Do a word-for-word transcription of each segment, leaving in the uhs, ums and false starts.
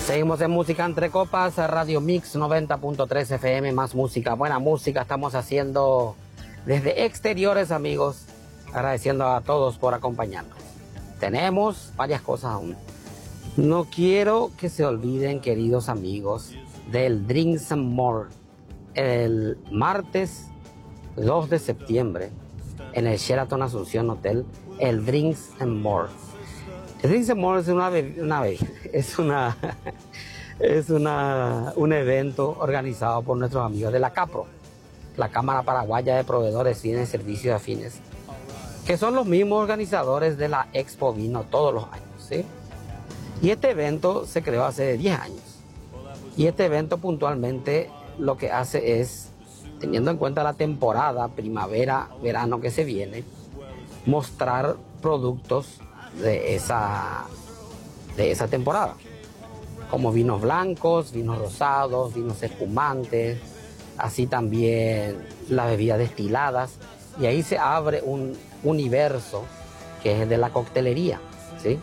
Seguimos en Música Entre Copas, Radio Mix noventa punto tres F M, más música, buena música estamos haciendo desde exteriores, amigos, agradeciendo a todos por acompañarnos. Tenemos varias cosas aún. No quiero que se olviden, queridos amigos, del Drinks and More el martes dos de septiembre en el Sheraton Asunción Hotel, el Drinks and More. El Drinks and More es una, una es una es una un evento organizado por nuestros amigos de la CAPRO, la Cámara Paraguaya de Proveedores, Cines, Servicios y Afines, que son los mismos organizadores de la Expo Vino todos los años, ¿sí? Y este evento se creó hace diez años. Y este evento puntualmente lo que hace es, teniendo en cuenta la temporada primavera, verano que se viene, mostrar productos de esa, de esa temporada, como vinos blancos, vinos rosados, vinos espumantes, así también las bebidas destiladas, y ahí se abre un universo que es el de la coctelería, ¿sí?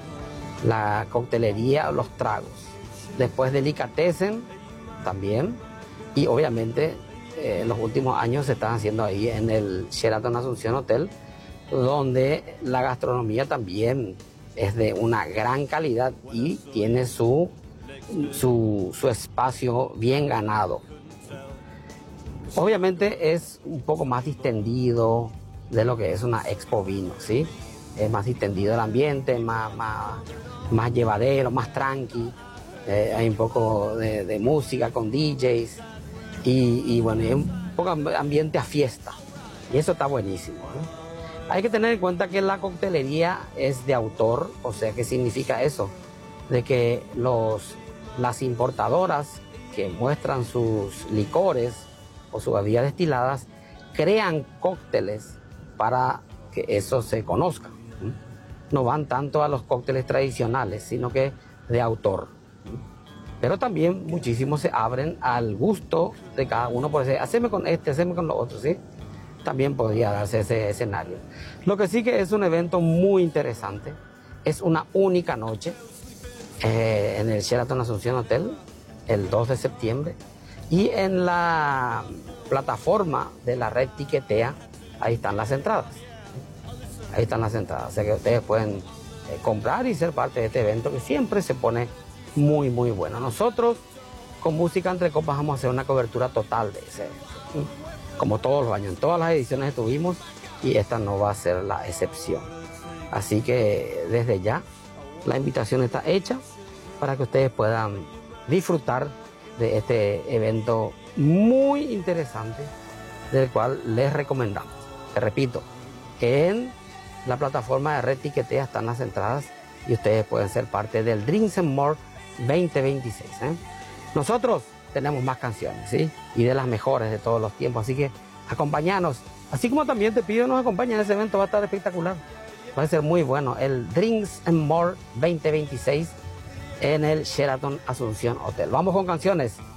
La coctelería, los tragos, después delicatessen también, y obviamente eh, en los últimos años se están haciendo ahí en el Sheraton Asunción Hotel, donde la gastronomía también es de una gran calidad y tiene su, su, su espacio bien ganado. Obviamente es un poco más distendido de lo que es una Expo Vino, ¿sí? Es más distendido el ambiente, más, más, más llevadero, más tranqui. Eh, hay un poco de, de música con D Js y, y bueno, hay un poco ambiente a fiesta. Y eso está buenísimo, ¿no? Hay que tener en cuenta que la coctelería es de autor, o sea, ¿qué significa eso? De que los, las importadoras que muestran sus licores o sus bebidas destiladas crean cócteles para que eso se conozca. No van tanto a los cócteles tradicionales, sino que de autor. Pero también muchísimos se abren al gusto de cada uno, por decir, haceme con este, haceme con lo otro, ¿sí? También podría darse ese escenario. Lo que sí que es un evento muy interesante, es una única noche eh, en el Sheraton Asunción Hotel, el dos de septiembre, y en la plataforma de la red Tiquetea, ahí están las entradas. Ahí están las entradas, o sea que ustedes pueden eh, comprar y ser parte de este evento que siempre se pone muy, muy bueno. Nosotros, con Música Entre Copas, vamos a hacer una cobertura total de ese evento, ¿sí? Como todos los años, en todas las ediciones estuvimos y esta no va a ser la excepción. Así que desde ya la invitación está hecha para que ustedes puedan disfrutar de este evento muy interesante, del cual les recomendamos. Te repito, en la plataforma de Red Tiquetea están las entradas y ustedes pueden ser parte del Drinks and More veinte veintiséis, ¿eh? Nosotros tenemos más canciones, ¿sí? Y de las mejores de todos los tiempos, así que acompáñanos. Así como también te pido que nos acompañen en ese evento, va a estar espectacular. Va a ser muy bueno, el Drinks and More veinte veintiséis en el Sheraton Asunción Hotel. Vamos con canciones.